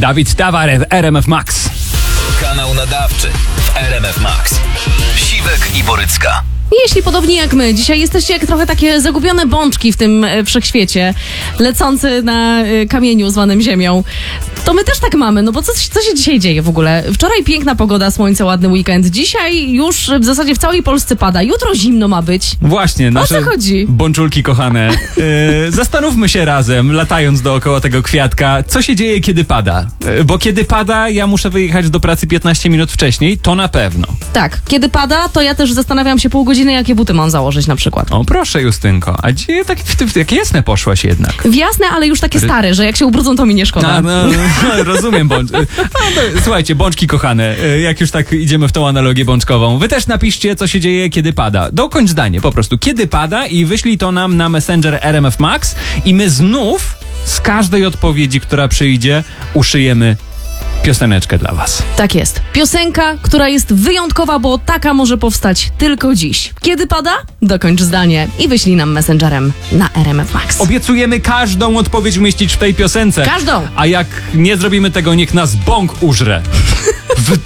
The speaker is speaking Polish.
Dawid Tawar w RMF Max. Kanał nadawczy w RMF Max. Siwek i Borycka. Jeśli podobnie jak my, dzisiaj jesteście jak trochę takie zagubione bączki w tym wszechświecie, lecący na kamieniu zwanym ziemią, to my też tak mamy, no bo co się dzisiaj dzieje w ogóle? Wczoraj piękna pogoda, słońce, ładny weekend. Dzisiaj już w zasadzie w całej Polsce pada. Jutro zimno ma być. Właśnie, nasze co chodzi? bączulki kochane. Zastanówmy się razem, latając dookoła tego kwiatka, co się dzieje, kiedy pada. Bo kiedy pada, ja muszę wyjechać do pracy 15 minut wcześniej, to na pewno. Tak, kiedy pada, to ja też zastanawiam się pół godziny, jakie buty mam założyć na przykład. O proszę, Justynko, a gdzie tak jasne poszłaś jednak? W jasne, ale już takie stare, że jak się ubrudzą, to mi nie szkoda. Rozumiem, słuchajcie, bączki kochane, jak już tak idziemy w tą analogię bączkową, wy też napiszcie, co się dzieje, kiedy pada. Dokończ zdanie, po prostu, kiedy pada i wyślij to nam na Messenger RMF Max i my znów z każdej odpowiedzi, która przyjdzie, uszyjemy pioseneczkę dla was. Tak jest. Piosenka, która jest wyjątkowa, bo taka może powstać tylko dziś. Kiedy pada? Dokończ zdanie i wyślij nam messengerem na RMF Max. Obiecujemy każdą odpowiedź umieścić w tej piosence. Każdą! A jak nie zrobimy tego, niech nas bąk użre.